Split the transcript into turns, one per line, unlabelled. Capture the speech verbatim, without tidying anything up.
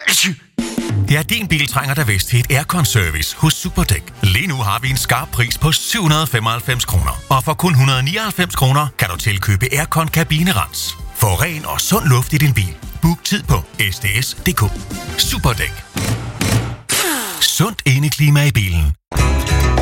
Ja, din bil trænger da vist til et aircon-service hos Superdæk. Lige nu har vi en skarp pris på syv hundrede og femoghalvfems kroner. Og for kun et hundrede og nioghalvfems kroner kan du tilkøbe aircon-kabinerens. Få ren og sund luft i din bil. Book tid på s d s punktum d k. Superdæk. Sundt indeklima i bilen.